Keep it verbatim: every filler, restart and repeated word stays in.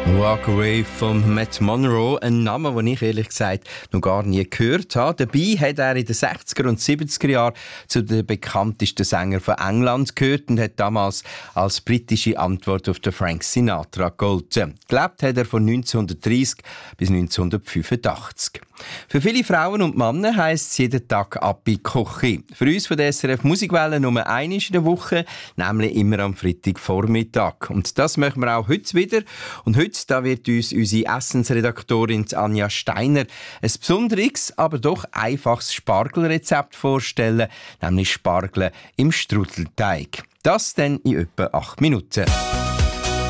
Walk Away von Matt Monro, ein Name, den ich ehrlich gesagt noch gar nie gehört habe. Dabei hat er in den sechziger und siebziger Jahren zu den bekanntesten Sängern von England gehört und hat damals als britische Antwort auf den Frank Sinatra gegolten. Gelebt hat er von neunzehnhundertdreissig bis neunzehnhundertfünfundachtzig. Für viele Frauen und Männer heisst es jeden Tag «Appi Kochi». Für uns von der S R F Musikwelle nur einmal in der Woche, nämlich immer am Freitagvormittag. Und das machen wir auch heute wieder. Und heute da wird uns unsere Essensredaktorin Anja Steiner ein besonderes, aber doch einfaches Spargelrezept vorstellen, nämlich Spargel im Strudelteig. Das dann in etwa acht Minuten.